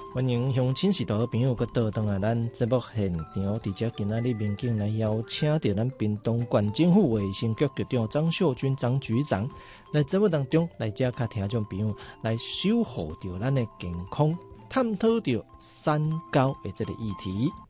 欢迎乡亲时代的朋友搁倒转来咱节目现场，伫遮今仔日民警来邀请到咱屏东县政府卫生局局长张秀君张局长来节目当中来遮甲听众朋友来守护着咱的健康，探讨着三高的这个议题。